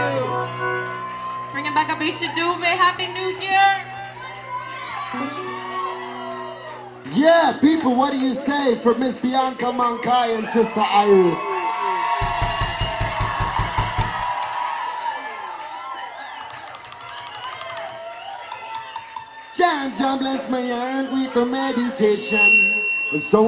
Bringing back Abisha Dube. Happy New Year. Yeah, people, what do you say for Miss Bianca Mankai and Sister Iris? Jah bless my heart with the meditation. So